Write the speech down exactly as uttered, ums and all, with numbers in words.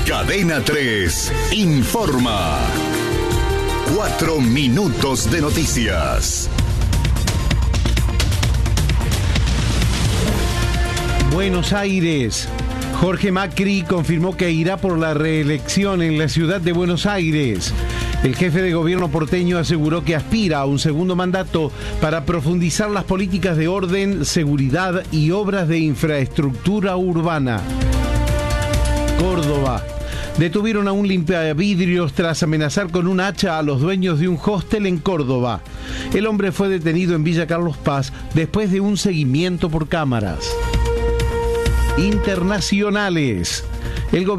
Cadena tres informa. Cuatro minutos de noticias. Buenos Aires. Jorge Macri confirmó que irá por la reelección en la ciudad de Buenos Aires. El jefe de gobierno porteño aseguró que aspira a un segundo mandato para profundizar las políticas de orden, seguridad y obras de infraestructura urbana. Córdoba. Detuvieron a un limpiavidrios tras amenazar con un hacha a los dueños de un hostel en Córdoba. El hombre fue detenido en Villa Carlos Paz después de un seguimiento por cámaras. Internacionales. El gobierno